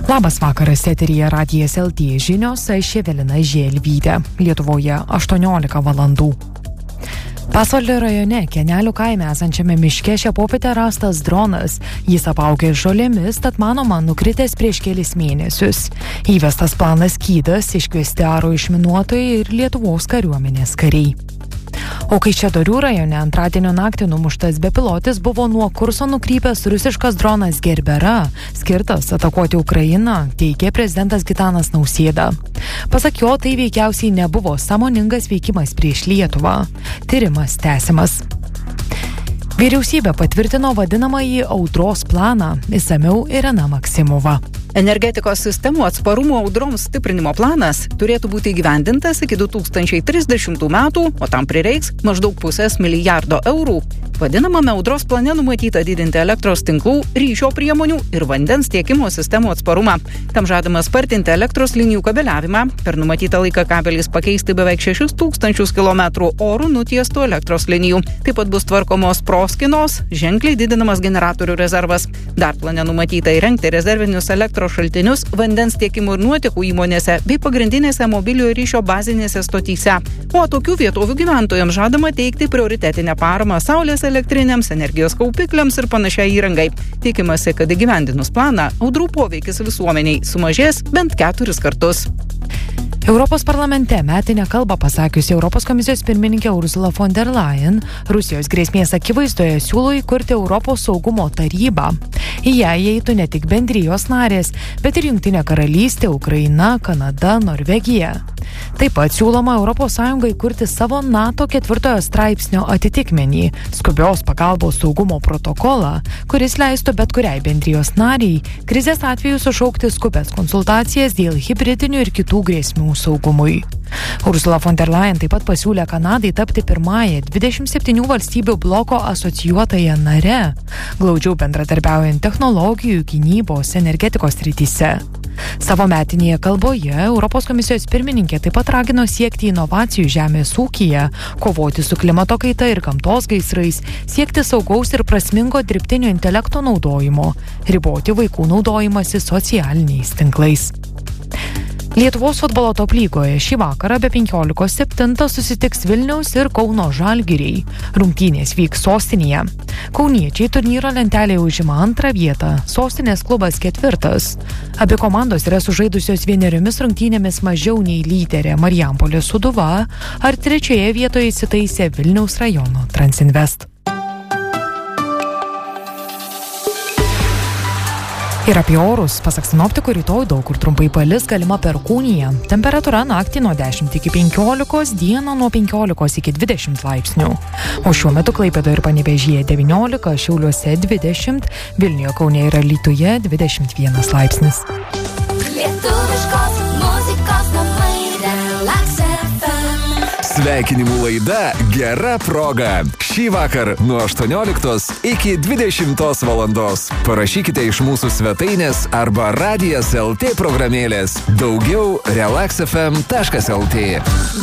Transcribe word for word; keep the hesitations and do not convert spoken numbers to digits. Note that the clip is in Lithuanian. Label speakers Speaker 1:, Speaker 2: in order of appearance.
Speaker 1: Labas vakaras, eteryje Radijas L T žinios, aš Evelina Želvytė. Lietuvoje aštuoniolika valandų. Pasvalio rajone Kenelių kaime esančiame miške šią popietę rastas dronas. Jis apaugė žolėmis, tad manoma nukritęs prieš kelis mėnesius. Įvestas planas skydas, iškviesti aro išminuotojai ir Lietuvos kariuomenės kariai. O Kaišiadorių rajone antradienio naktį numuštas bepilotis buvo nuo kurso nukrypęs rusiškas dronas Gerbera, skirtas atakuoti Ukrainą, teigė prezidentas Gitanas Nausėda. Pasak jo, tai veikiausiai nebuvo sąmoningas veikimas prieš Lietuvą. Tyrimas tęsiamas. Vyriausybė patvirtino vadinamąjį audros planą. Išsamiau Irena Maksimova.
Speaker 2: Energetikos sistemų atsparumo audroms stiprinimo planas turėtų būti įgyvendintas iki du tūkstančiai trisdešimtų metų, o tam prireiks maždaug pusės milijardo eurų. Vadinamame audros plane numatyta didinti elektros tinklų, ryšio priemonių ir vandens tiekimo sistemų atsparumą. Tam žadama spartinti elektros linijų kabeliavimą, per numatytą laiką kabelis pakeisti beveik šešis tūkstančius kilometrų orų nutiestų elektros linijų. Taip pat bus tvarkomos proskynos, ženkliai didinamas generatorių rezervas. Dar plane numatyta įrengti rezervinius elektros šaltinius vandens tiekimo ir nuotekų įmonėse bei pagrindinėse mobiliojo ryšio bazinėse stotyse. O tokių vietovių gyventojams žadama teikti prioritetinę paramą saulės elektrinėms, energijos kaupikliams ir panašiai įrangai. Tikimasi, kad įgyvendinus planą, audrų poveikis visuomeniai sumažės bent keturis kartus.
Speaker 1: Europos parlamente metinę kalbą pasakiusi Europos komisijos pirmininkė Ursula von der Leyen Rusijos grėsmės akivaizdoje siūlo įkurti Europos saugumo tarybą. Į ją įeitų ne tik bendrijos narės, bet ir Jungtinė karalystė, Ukraina, Kanada, Norvegija. Taip pat siūloma Europos Sąjungai įkurti savo NATO ketvirtojo straipsnio atitikmenį, skubios pagalbos saugumo protokolą, kuris leistų bet kuriai bendrijos nariai krizės atveju sušaukti skubės konsultacijas dėl hibridinių ir kitų grėsmių saugumui. Ursula von der Leyen taip pat pasiūlė Kanadai tapti pirmąją dvidešimt septynių valstybių bloko asocijuotąją nare, glaudžiau bendradarbiaujant technologijų, gynybos, energetikos srityse. Savo metinėje kalboje Europos komisijos pirmininkė taip pat ragino siekti inovacijų žemės ūkyje, kovoti su klimato kaita ir gamtos gaisrais, siekti saugaus ir prasmingo dirbtinio intelekto naudojimo, riboti vaikų naudojimąsi socialiniais tinklais. Lietuvos futbolo top lygoje šį vakarą be penkiolikos septintą susitiks Vilniaus ir Kauno Žalgiriai. Rungtynės vyks sostinėje. Kauniečiai turnyro lentelėje užima antrą vietą, sostinės klubas ketvirtas. Abi komandos yra sužaidusios vieneriomis rungtynėmis mažiau nei lyderė Marijampolės Sūduva, ar trečioje vietoje įsitaisė Vilniaus rajono Transinvest. Ir apie orus, pasak sinoptikų, rytoj daug kur trumpai palis, galima perkūnija. Temperatūra naktį nuo dešimt iki penkiolikos, dieną nuo penkiolikos iki dvidešimt laipsnių. O šiuo metu Klaipėdoje ir Panevėžyje devyniolika, Šiauliuose dvidešimt, Vilniuje, Kaune ir Alytuje dvidešimt vienas laipsnis.
Speaker 3: Lietuviškos muzikos namai Relax F M.
Speaker 4: Sveikinimų laida Gera proga. Šį vakar nuo aštuonioliktos iki dvidešimtos valandos. Parašykite iš mūsų svetainės arba Radijas L T programėlės. Daugiau relax f m taškas l t.